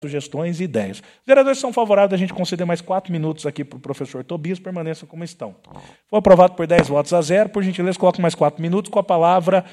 sugestões e ideias. Os vereadores são favoráveis a gente conceder mais 4 minutos aqui para o professor Tobias, permaneçam como estão. Foi aprovado por 10 votos a 0. Por gentileza, coloque mais 4 minutos. Com a palavra,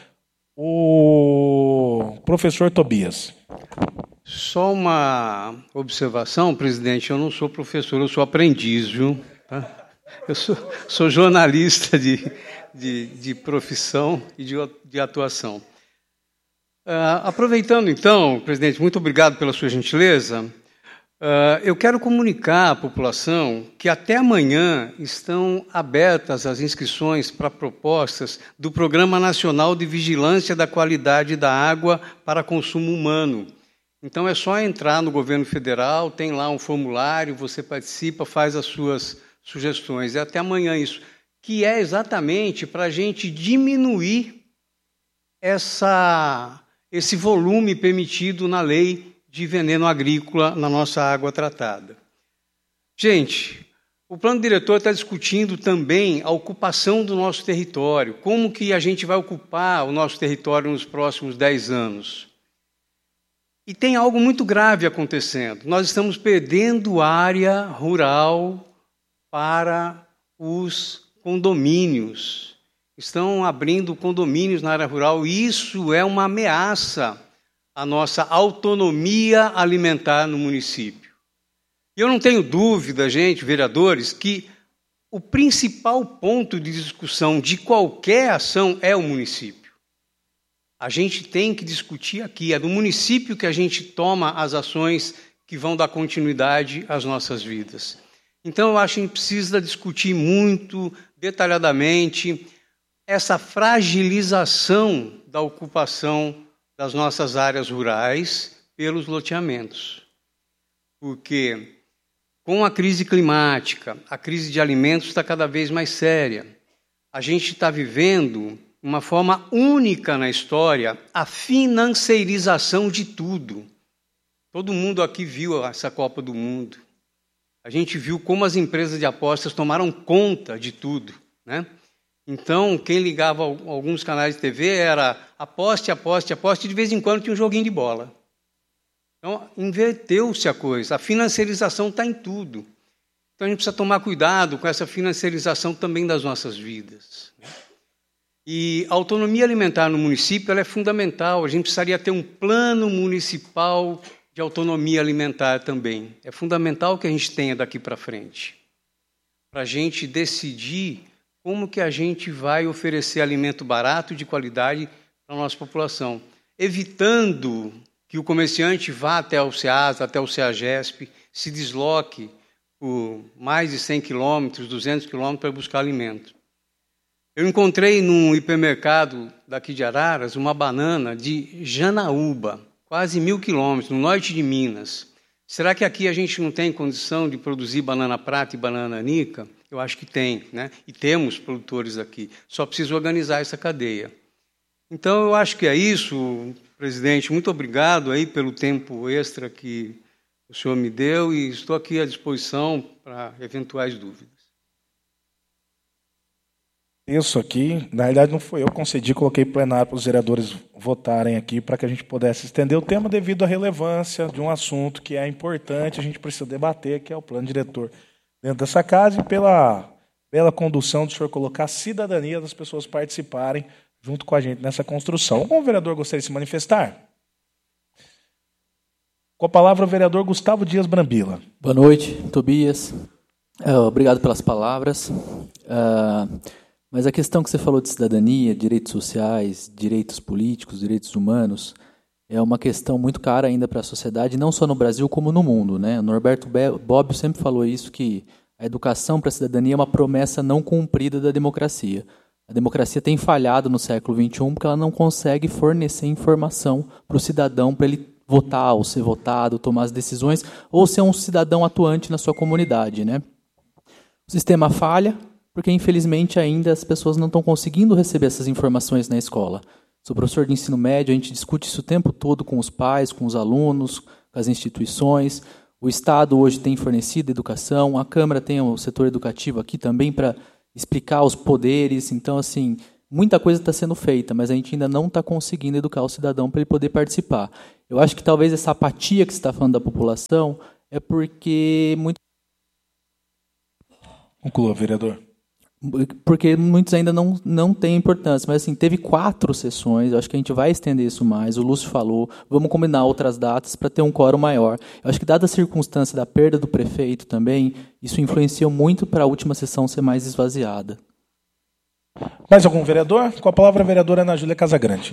o professor Tobias. Só uma observação, presidente. Eu não sou professor, eu sou aprendiz, viu? Eu sou jornalista de profissão e de atuação. Aproveitando, então, presidente, muito obrigado pela sua gentileza. Eu quero comunicar à população que até amanhã estão abertas as inscrições para propostas do Programa Nacional de Vigilância da Qualidade da Água para Consumo Humano. Então, é só entrar no governo federal, tem lá um formulário, você participa, faz as suas sugestões. É até amanhã isso, que é exatamente para a gente diminuir esse volume permitido na lei de veneno agrícola na nossa água tratada. Gente, o plano diretor está discutindo também a ocupação do nosso território, como que a gente vai ocupar o nosso território nos próximos 10 anos. E tem algo muito grave acontecendo. Nós estamos perdendo área rural para os condomínios. Estão abrindo condomínios na área rural, e isso é uma ameaça à nossa autonomia alimentar no município. E eu não tenho dúvida, gente, vereadores, que o principal ponto de discussão de qualquer ação é o município. A gente tem que discutir aqui, é do município que a gente toma as ações que vão dar continuidade às nossas vidas. Então, eu acho que a gente precisa discutir muito detalhadamente essa fragilização da ocupação das nossas áreas rurais pelos loteamentos. Porque, com a crise climática, a crise de alimentos está cada vez mais séria. A gente está vivendo, uma forma única na história, a financeirização de tudo. Todo mundo aqui viu essa Copa do Mundo. A gente viu como as empresas de apostas tomaram conta de tudo, né? Então, quem ligava a alguns canais de TV era aposte, aposte, aposte, e de vez em quando tinha um joguinho de bola. Então, inverteu-se a coisa. A financiarização está em tudo. Então, a gente precisa tomar cuidado com essa financiarização também das nossas vidas. E a autonomia alimentar no município ela é fundamental. A gente precisaria ter um plano municipal de autonomia alimentar também. É fundamental que a gente tenha daqui para frente, para a gente decidir como que a gente vai oferecer alimento barato e de qualidade para a nossa população, evitando que o comerciante vá até o SEASA, até o CEAGESP, se desloque por mais de 100 quilômetros, 200 quilômetros para buscar alimento. Eu encontrei num hipermercado daqui de Araras uma banana de Janaúba, quase 1.000 quilômetros, no norte de Minas. Será que aqui a gente não tem condição de produzir banana prata e banana nanica? Eu acho que tem, né? E temos produtores aqui. Só precisa organizar essa cadeia. Então, eu acho que é isso, presidente. Muito obrigado aí pelo tempo extra que o senhor me deu e estou aqui à disposição para eventuais dúvidas. Isso aqui, na realidade não foi eu que concedi, coloquei plenário para os vereadores votarem aqui para que a gente pudesse estender o tema devido à relevância de um assunto que é importante, a gente precisa debater, que é o plano diretor dentro dessa casa, e pela condução do senhor colocar a cidadania das pessoas participarem junto com a gente nessa construção. Algum vereador gostaria de se manifestar? Com a palavra o vereador Gustavo Dias Brambila. Boa noite, Tobias. Obrigado pelas palavras. Mas a questão que você falou de cidadania, direitos sociais, direitos políticos, direitos humanos, é uma questão muito cara ainda para a sociedade, não só no Brasil como no mundo, né? O Norberto Bobbio sempre falou isso, que a educação para a cidadania é uma promessa não cumprida da democracia. A democracia tem falhado no século XXI porque ela não consegue fornecer informação para o cidadão, para ele votar ou ser votado, tomar as decisões, ou ser um cidadão atuante na sua comunidade, né? O sistema falha, porque, infelizmente, ainda as pessoas não estão conseguindo receber essas informações na escola. Sou professor de ensino médio, a gente discute isso o tempo todo com os pais, com os alunos, com as instituições. O Estado hoje tem fornecido educação, a Câmara tem o setor educativo aqui também para explicar os poderes. Então, assim, muita coisa está sendo feita, mas a gente ainda não está conseguindo educar o cidadão para ele poder participar. Eu acho que talvez essa apatia que você está falando da população é porque Conclua, vereador. Porque muitos ainda não têm importância. Mas assim, teve 4 sessões, eu acho que a gente vai estender isso mais. O Lúcio falou, vamos combinar outras datas para ter um quórum maior. Eu acho que, dada a circunstância da perda do prefeito também, isso influenciou muito para a última sessão ser mais esvaziada. Mais algum vereador? Com a palavra, a vereadora Ana Júlia Casagrande.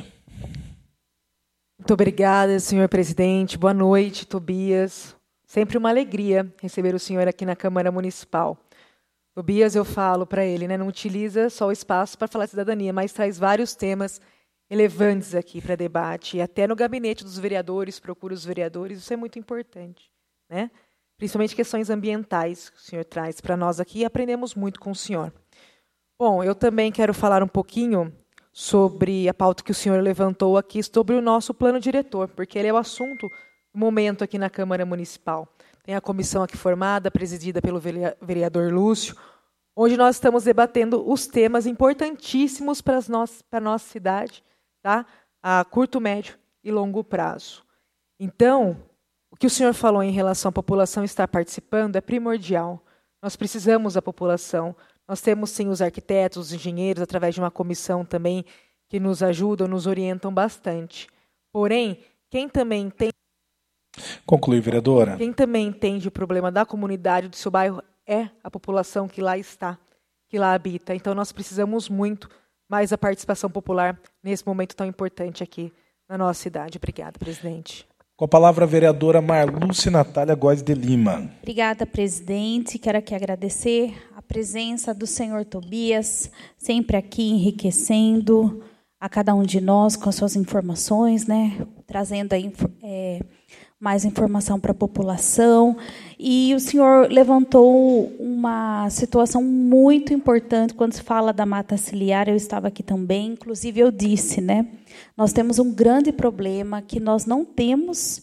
Muito obrigada, senhor presidente. Boa noite, Tobias. Sempre uma alegria receber o senhor aqui na Câmara Municipal. Tobias, eu falo para ele, não utiliza só o espaço para falar de cidadania, mas traz vários temas relevantes aqui para debate. E até no gabinete dos vereadores, procura os vereadores, isso é muito importante. Principalmente questões ambientais que o senhor traz para nós aqui, e aprendemos muito com o senhor. Bom, eu também quero falar um pouquinho sobre a pauta que o senhor levantou aqui, sobre o nosso plano diretor, porque ele é o assunto do momento aqui na Câmara Municipal. Tem a comissão aqui formada, presidida pelo vereador Lúcio, onde nós estamos debatendo os temas importantíssimos para a nossa cidade, tá? A curto, médio e longo prazo. Então, o que o senhor falou em relação à população estar participando é primordial. Nós precisamos da população. Nós temos, sim, os arquitetos, os engenheiros, através de uma comissão também, que nos ajudam, nos orientam bastante. Porém, quem também tem... Conclui, vereadora. Quem também entende o problema da comunidade do seu bairro é a população que lá está, que lá habita. Então, nós precisamos muito mais da participação popular nesse momento tão importante aqui na nossa cidade. Obrigada, presidente. Com a palavra, a vereadora Marluce Natália Góes de Lima. Obrigada, presidente. Quero aqui agradecer a presença do senhor Tobias, sempre aqui enriquecendo a cada um de nós com as suas informações, trazendo aí, mais informação para a população. E o senhor levantou uma situação muito importante quando se fala da mata ciliar. Eu estava aqui também, inclusive eu disse, nós temos um grande problema que nós não temos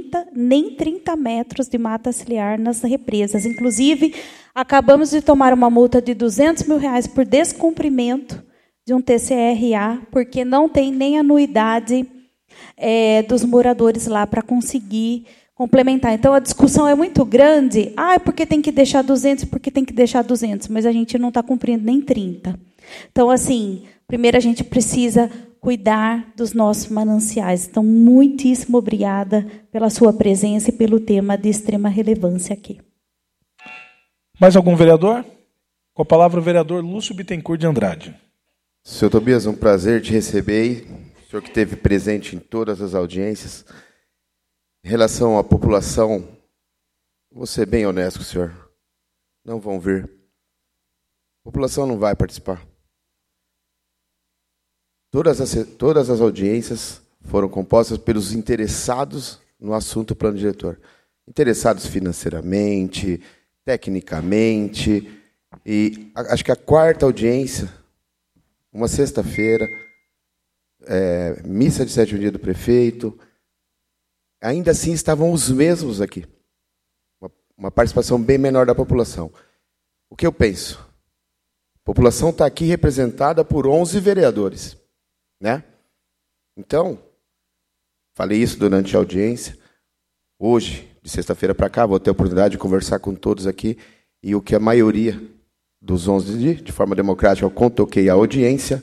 30 metros de mata ciliar nas represas. Inclusive, acabamos de tomar uma multa de R$200 mil por descumprimento de um TCRA, porque não tem nem anuidade dos moradores lá para conseguir complementar. Então, a discussão é muito grande. Porque tem que deixar 200, porque tem que deixar 200, mas a gente não está cumprindo nem 30. Então, assim, primeiro a gente precisa cuidar dos nossos mananciais. Então, muitíssimo obrigada pela sua presença e pelo tema de extrema relevância aqui. Mais algum vereador? Com a palavra, o vereador Lúcio Bittencourt de Andrade. Senhor Tobias, um prazer te receber. O senhor que esteve presente em todas as audiências. Em relação à população, vou ser bem honesto com o senhor. Não vão vir. A população não vai participar. Todas as audiências foram compostas pelos interessados no assunto plano diretor. Interessados financeiramente, tecnicamente. E acho que a 4ª audiência, uma sexta-feira, missa de 7º dia do prefeito, ainda assim estavam os mesmos aqui. Uma participação bem menor da população. O que eu penso? A população está aqui representada por 11 vereadores. Então, falei isso durante a audiência. Hoje, de sexta-feira para cá, vou ter a oportunidade de conversar com todos aqui. E o que a maioria dos 11, de forma democrática, eu contoquei a audiência.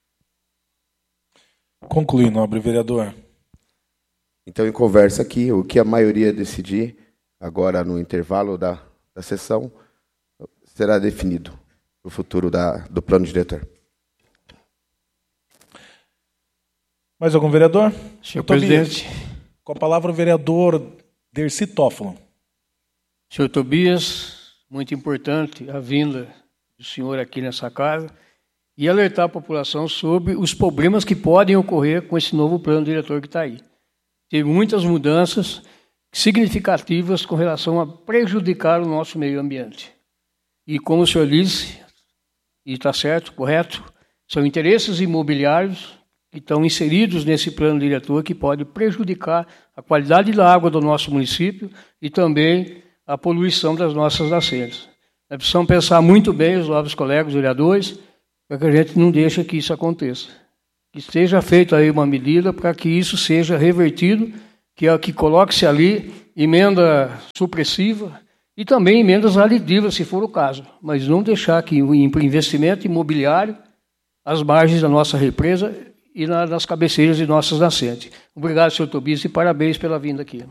Conclui, nobre vereador. Então, em conversa aqui, o que a maioria decidir, agora no intervalo da sessão, será definido o futuro do plano diretor. Mais algum vereador? Senhor presidente. Com a palavra, o vereador Dercy Toffolo. Senhor Tobias, muito importante a vinda do senhor aqui nessa casa e alertar a população sobre os problemas que podem ocorrer com esse novo plano diretor que está aí. Teve muitas mudanças significativas com relação a prejudicar o nosso meio ambiente. E como o senhor disse, e está certo, correto, são interesses imobiliários que estão inseridos nesse plano diretor que pode prejudicar a qualidade da água do nosso município e também a poluição das nossas nascentes. Nós precisamos pensar muito bem, os novos colegas vereadores, para que a gente não deixe que isso aconteça. Que seja feita aí uma medida para que isso seja revertido que coloque-se ali emenda supressiva e também emendas aditivas, se for o caso, mas não deixar que o investimento imobiliário às margens da nossa represa e nas cabeceiras de nossas nascentes. Obrigado, senhor Tobias, e parabéns pela vinda aqui.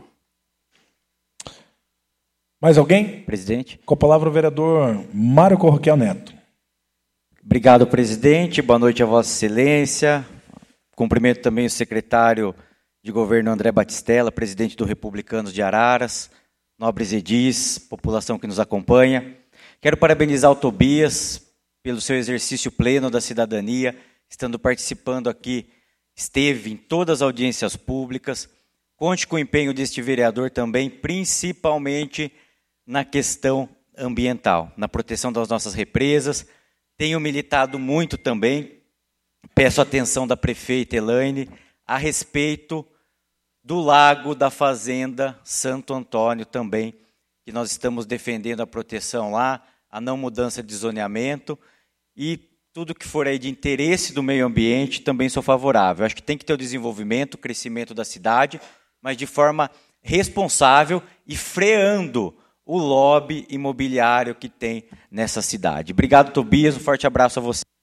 Mais alguém? Presidente. Com a palavra o vereador Mário Corroquel Neto. Obrigado, presidente. Boa noite a Vossa Excelência. Cumprimento também o secretário de Governo André Batistella, presidente do Republicanos de Araras, nobres edis, população que nos acompanha. Quero parabenizar o Tobias pelo seu exercício pleno da cidadania, estando participando aqui, esteve em todas as audiências públicas. Conte com o empenho deste vereador também, principalmente na questão ambiental, na proteção das nossas represas. Tenho militado muito também, peço atenção da prefeita Elaine, a respeito do lago da Fazenda Santo Antônio também, que nós estamos defendendo a proteção lá, a não mudança de zoneamento e tudo que for aí de interesse do meio ambiente também sou favorável. Acho que tem que ter o desenvolvimento, o crescimento da cidade, mas de forma responsável e freando o lobby imobiliário que tem nessa cidade. Obrigado, Tobias, um forte abraço a você.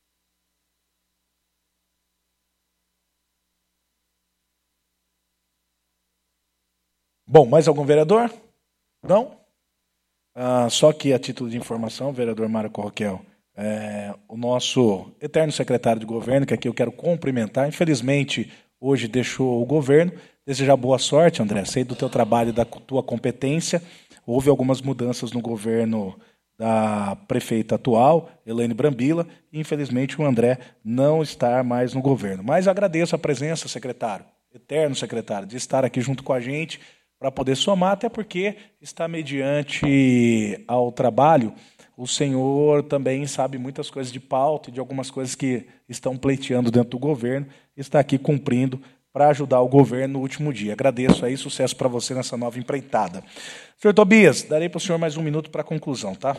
Bom, mais algum vereador? Não? Só que a título de informação, vereador Mário Corroquel, o nosso eterno secretário de governo, que aqui eu quero cumprimentar, infelizmente hoje deixou o governo, desejar boa sorte, André, sei do teu trabalho e da tua competência, houve algumas mudanças no governo da prefeita atual, Elaine Brambila, e infelizmente o André não está mais no governo. Mas agradeço a presença, secretário, eterno secretário, de estar aqui junto com a gente, para poder somar, até porque está mediante ao trabalho, o senhor também sabe muitas coisas de pauta e de algumas coisas que estão pleiteando dentro do governo, está aqui cumprindo para ajudar o governo no último dia. Agradeço aí, sucesso para você nessa nova empreitada. Senhor Tobias, darei para o senhor mais um minuto para a conclusão, tá?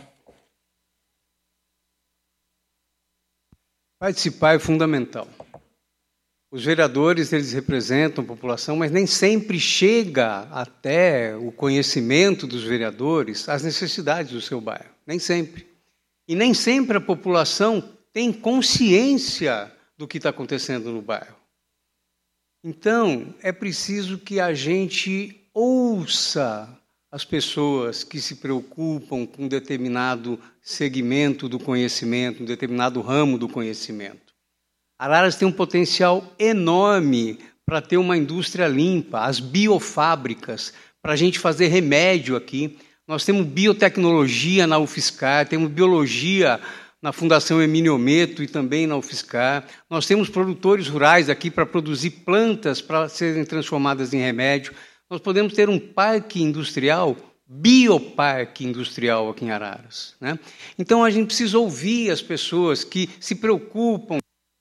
Participar é fundamental. Os vereadores, eles representam a população, mas nem sempre chega até o conhecimento dos vereadores as necessidades do seu bairro. Nem sempre. E nem sempre a população tem consciência do que está acontecendo no bairro. Então, é preciso que a gente ouça as pessoas que se preocupam com um determinado segmento do conhecimento, um determinado ramo do conhecimento. Araras tem um potencial enorme para ter uma indústria limpa, as biofábricas, para a gente fazer remédio aqui. Nós temos biotecnologia na UFSCar, temos biologia na Fundação Emílio Ometo e também na UFSCar. Nós temos produtores rurais aqui para produzir plantas para serem transformadas em remédio. Nós podemos ter um parque industrial, bioparque industrial aqui em Araras, né? Então a gente precisa ouvir as pessoas que se preocupam.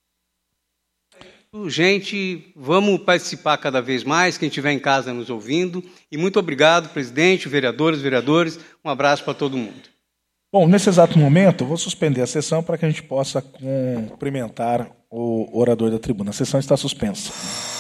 Gente, vamos participar cada vez mais, quem estiver em casa nos ouvindo. E muito obrigado, presidente, vereadores. Um abraço para todo mundo. Bom, nesse exato momento, eu vou suspender a sessão para que a gente possa cumprimentar o orador da tribuna. A sessão está suspensa.